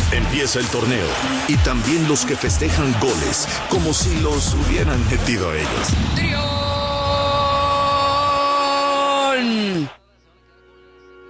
Empieza el torneo y también los que festejan goles como si los hubieran metido ellos.